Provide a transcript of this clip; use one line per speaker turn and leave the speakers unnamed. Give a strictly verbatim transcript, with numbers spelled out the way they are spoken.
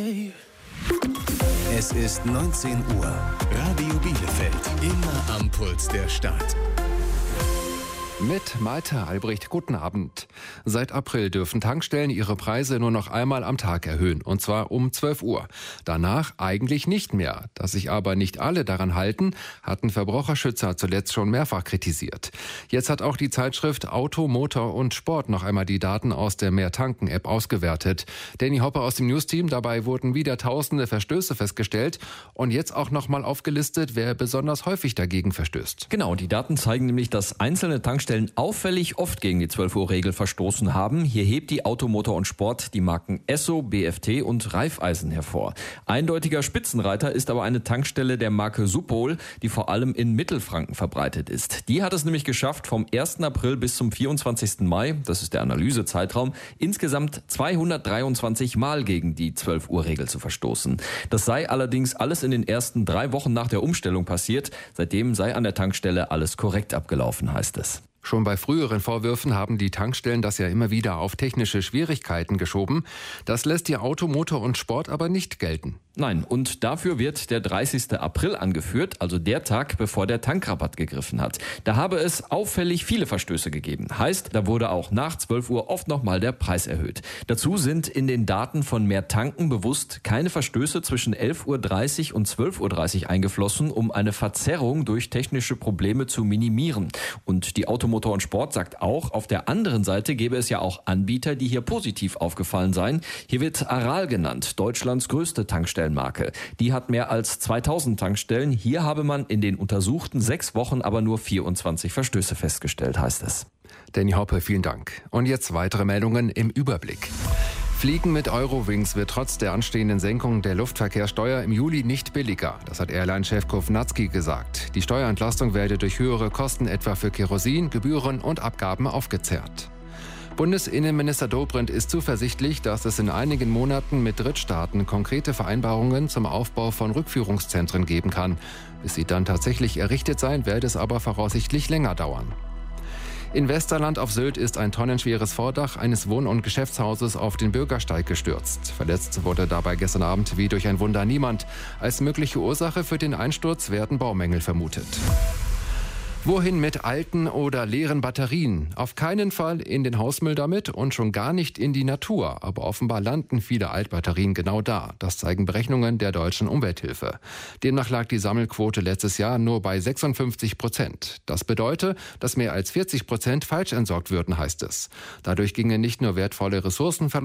Es ist neunzehn Uhr. Radio Bielefeld. Immer am Puls der Stadt.
Mit Malte Albrecht, guten Abend. Seit April dürfen Tankstellen ihre Preise nur noch einmal am Tag erhöhen, und zwar um zwölf Uhr. Danach eigentlich nicht mehr. Dass sich aber nicht alle daran halten, hatten Verbraucherschützer zuletzt schon mehrfach kritisiert. Jetzt hat auch die Zeitschrift Auto, Motor und Sport noch einmal die Daten aus der Mehr-Tanken-App ausgewertet. Danny Hoppe aus dem Newsteam, dabei wurden wieder tausende Verstöße festgestellt und jetzt auch noch mal aufgelistet, wer besonders häufig dagegen verstößt.
Genau, die Daten zeigen nämlich, dass einzelne Tankstellen auffällig oft gegen die zwölf Uhr Regel verstoßen haben. Hier hebt die Auto, Motor und Sport die Marken Esso, B F T und Raiffeisen hervor. Eindeutiger Spitzenreiter ist aber eine Tankstelle der Marke Supol, die vor allem in Mittelfranken verbreitet ist. Die hat es nämlich geschafft, vom ersten April bis zum vierundzwanzigsten Mai, das ist der Analysezeitraum, insgesamt zweihundertdreiundzwanzig Mal gegen die zwölf Uhr Regel zu verstoßen. Das sei allerdings alles in den ersten drei Wochen nach der Umstellung passiert. Seitdem sei an der Tankstelle alles korrekt abgelaufen, heißt es.
Schon bei früheren Vorwürfen haben die Tankstellen das ja immer wieder auf technische Schwierigkeiten geschoben. Das lässt die Auto, Motor und Sport aber nicht gelten.
Nein, und dafür wird der dreißigsten April angeführt, also der Tag, bevor der Tankrabatt gegriffen hat. Da habe es auffällig viele Verstöße gegeben. Heißt, da wurde auch nach zwölf Uhr oft nochmal der Preis erhöht. Dazu sind in den Daten von Mehr Tanken bewusst keine Verstöße zwischen elf Uhr dreißig und zwölf Uhr dreißig eingeflossen, um eine Verzerrung durch technische Probleme zu minimieren. Und die Auto, Motor und Sport sagt auch, auf der anderen Seite gäbe es ja auch Anbieter, die hier positiv aufgefallen seien. Hier wird Aral genannt, Deutschlands größte Tankstellenmarke. Die hat mehr als zweitausend Tankstellen. Hier habe man in den untersuchten sechs Wochen aber nur vierundzwanzig Verstöße festgestellt, heißt es.
Danny Hoppe, vielen Dank. Und jetzt weitere Meldungen im Überblick. Fliegen mit Eurowings wird trotz der anstehenden Senkung der Luftverkehrssteuer im Juli nicht billiger. Das hat Airline-Chef Kovnatski gesagt. Die Steuerentlastung werde durch höhere Kosten etwa für Kerosin, Gebühren und Abgaben aufgezehrt. Bundesinnenminister Dobrindt ist zuversichtlich, dass es in einigen Monaten mit Drittstaaten konkrete Vereinbarungen zum Aufbau von Rückführungszentren geben kann. Bis sie dann tatsächlich errichtet sein, werde es aber voraussichtlich länger dauern. In Westerland auf Sylt ist ein tonnenschweres Vordach eines Wohn- und Geschäftshauses auf den Bürgersteig gestürzt. Verletzt wurde dabei gestern Abend wie durch ein Wunder niemand. Als mögliche Ursache für den Einsturz werden Baumängel vermutet. Wohin mit alten oder leeren Batterien? Auf keinen Fall in den Hausmüll damit und schon gar nicht in die Natur. Aber offenbar landen viele Altbatterien genau da. Das zeigen Berechnungen der Deutschen Umwelthilfe. Demnach lag die Sammelquote letztes Jahr nur bei sechsundfünfzig Prozent. Das bedeutet, dass mehr als vierzig Prozent falsch entsorgt würden, heißt es. Dadurch gingen nicht nur wertvolle Ressourcen verloren,